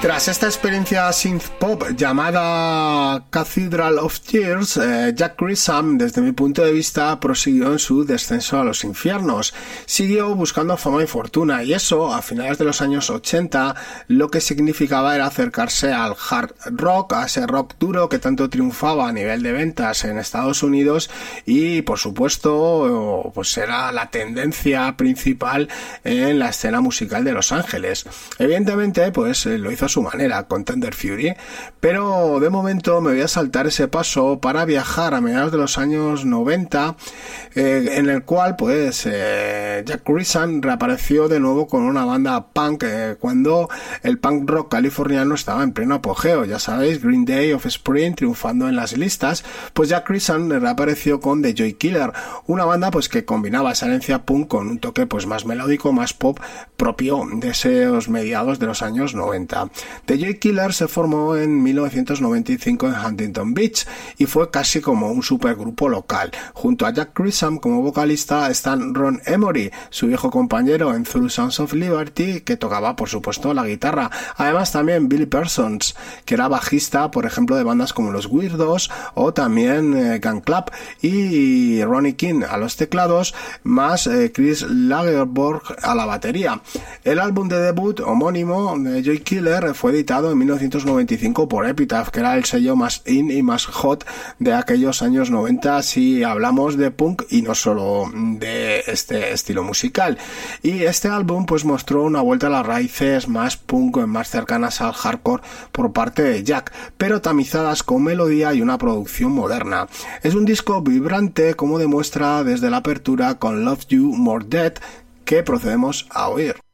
Tras esta experiencia synth pop llamada Cathedral of Tears, Jack Grissom, desde mi punto de vista, prosiguió en su descenso a los infiernos. Siguió buscando fama y fortuna, y eso, a finales de los años 80, lo que significaba era acercarse al hard rock, a ese rock duro que tanto triunfaba a nivel de ventas en Estados Unidos, y por supuesto, pues era la tendencia principal en la escena musical de Los Ángeles. Evidentemente, pues lo hizo a su manera con Tender Fury, pero de momento me voy a saltar ese paso para viajar a mediados de los años 90, en el cual pues Jack Grissom reapareció de nuevo con una banda punk cuando el punk rock californiano estaba en pleno apogeo. Ya sabéis, Green Day, Offspring triunfando en las listas, pues Jack Grissom reapareció con The Joy Killer, una banda pues que combinaba esa herencia punk con un toque pues más melódico, más pop, propio de esos mediados de los años 90. The Joy Killer se formó en 1995 en Huntington Beach y fue casi como un supergrupo local. Junto a Jack Grissom como vocalista están Ron Emory, su viejo compañero en Through Sounds of Liberty, que tocaba por supuesto la guitarra. Además también Billy Parsons, que era bajista por ejemplo de bandas como Los Weirdos o también Gun Club, y Ronnie King a los teclados, más Chris Lagerborg a la batería. El álbum de debut homónimo de Joy Killer fue editado en 1995 por Epitaph, que era el sello más in y más hot de aquellos años 90 si hablamos de punk y no solo de este estilo musical. Y este álbum pues mostró una vuelta a las raíces más punk, más cercanas al hardcore por parte de Jack, pero tamizadas con melodía y una producción moderna. Es un disco vibrante, como demuestra desde la apertura con Love You More Dead, que procedemos a oír.